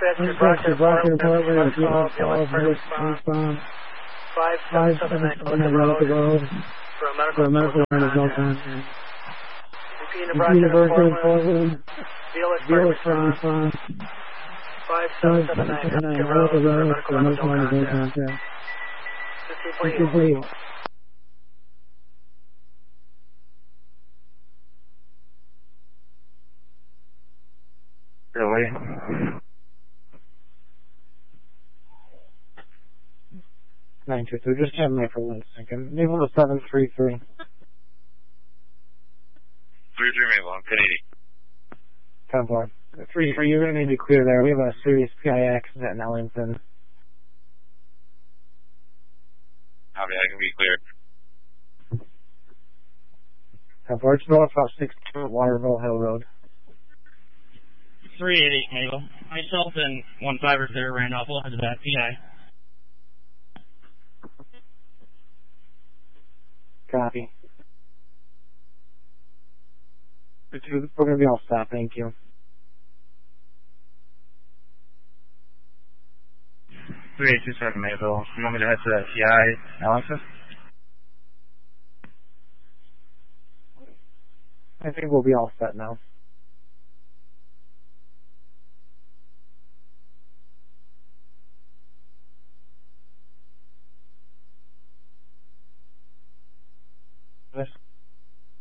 Dispatcher, Brockton Apartment, respond. 577 Road. For a medical emergency, no contact. Repeating to Brockton Apartment, Veal respond. 5779 Road, for a medical emergency, no contact. 15 Really? Nine two three. Just have me for 1 second. Naval 733. 33 Maple, 1080. 10-4. 3-3. You're gonna need to clear there. We have a serious PI accident in Ellington. Copy, I can be cleared. 10-4. It's north off 6 Waterville Hill Road. 388 Maple. Myself and 150 Randolph will head to that PI. Copy. We're going to be all set. Thank you. 3827 Maple. You want me to head to that PI, Alexis? I think we'll be all set now.